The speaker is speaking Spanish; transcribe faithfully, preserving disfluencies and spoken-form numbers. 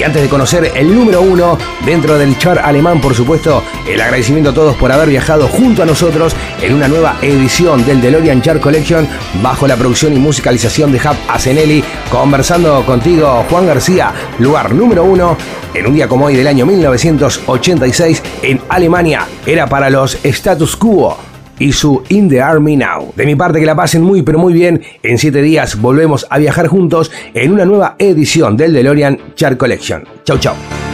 Y antes de conocer el número uno dentro del chart alemán, por supuesto, el agradecimiento a todos por haber viajado junto a nosotros en una nueva edición del DeLorean Chart Collection bajo la producción y musicalización de Hub Asenelli, conversando contigo, Juan García, lugar número uno. En un día como hoy del año mil novecientos ochenta y seis en Alemania era para los Status Quo y su In the Army Now. De mi parte, que la pasen muy pero muy bien. En siete días volvemos a viajar juntos en una nueva edición del DeLorean Chart Collection. Chau chau.